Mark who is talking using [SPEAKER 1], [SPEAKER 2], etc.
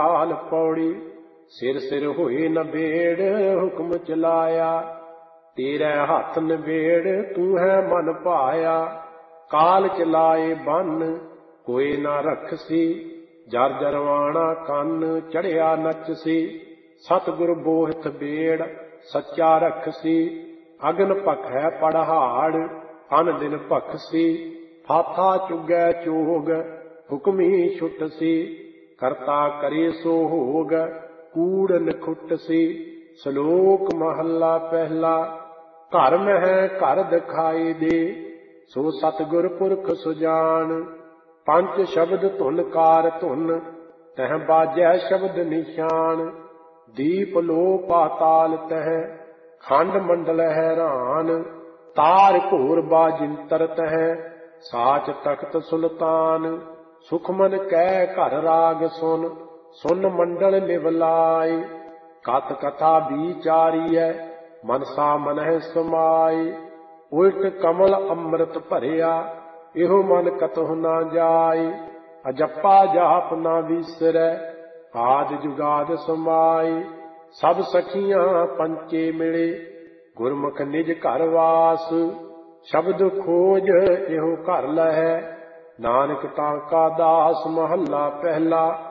[SPEAKER 1] ਹਾਲ ਪੌੜੀ। ਸਿਰ ਸਿਰ ਹੋਏ ਨਬੇੜ ਹੁਕਮ ਚਲਾਇਆ, ਤੇਰੇ ਹੱਥ ਨਬੇੜ ਤੂੰ ਹੈ ਮਨ ਭਾਇਆ। ਕਾਲ ਚਲਾਏ ਬੰਨ ਕੋਈ ਨਾ ਰਖਸੀ, ਜਰ ਜਰਵਾਣਾ ਕੰਨ ਚੜਿਆ ਨੱਚਸੀ। ਸਤਿਗੁਰ ਬੋਹਿਥ ਬੇੜ ਸੱਚਾ ਰਖਸੀ, ਅਗਨ ਭਖੈ ਪੜਹਾੜ ਅਨ ਦਿਨ ਭਖਸੀ। ਫਾਥਾ ਚੁਗੈ ਚੋਗ ਹੁਕਮੀ ਛੁਟਸੀ, ਕਰਤਾ ਕਰੇ ਸੋ ਹੋਗ ਕੂੜ ਨਖੁਟਸੀ। ਸ਼ਲੋਕ ਮਹੱਲਾ ਪਹਿਲਾ। ਘਰ ਮਹਿ ਘਰ ਦਿਖਾਈ ਦੇ, ਸੋ ਸਤਿਗੁਰ ਪੁਰਖ ਸੁਜਾਨ। ਪੰਜ ਸ਼ਬਦ ਧੁਨ ਕਾਰ ਧੁਨ, ਤਹ ਬਾਜੈ ਸ਼ਬਦ ਨਿਸ਼ਾਨ। ਦੀਪ ਲੋ ਪਾਤਾਲ ਤਹ, ਖੰਡ ਮੰਡਲ ਹੈਰਾਨ। ਤਾਰ ਘੋਰ ਬਾਜਿੰਤਰ ਤਹ, ਸਾਚ ਤਖਤ ਸੁਲਤਾਨ। ਸੁਖਮਨ ਕੈ ਘਰ ਰਾਗ ਸੁਨ, ਸੁਨ ਮੰਡਲ ਲਿਵ ਲਾਇ। ਕਥ ਕਥਾ ਵਿਚਾਰੀਐ, ਮਨਸਾ ਮਨਹਿ ਸਮਾਈ। ਉਲਟ ਕਮਲ ਅੰਮ੍ਰਿਤ ਭਰਿਆ, ਇਹੋ ਮਨ ਕਤਹੁ ਨਾ ਜਾਈ। ਅਜੱਪਾ ਜਾਪ ਨਾ ਵੀਸਰੈ, ਆਦਿ ਜੁਗਾਦ ਸਮਾਈ। ਸਭ ਸਖੀਆਂ ਪੰਚੇ ਮਿਲੇ, ਗੁਰਮੁਖ ਨਿਜ ਘਰ ਵਾਸ। ਸ਼ਬਦ ਖੋਜ ਇਹੋ ਘਰ ਲਹੈ, ਨਾਨਕ ਤਾਂ ਕਾ ਦਾਸ। ਮਹੱਲਾ ਪਹਿਲਾ।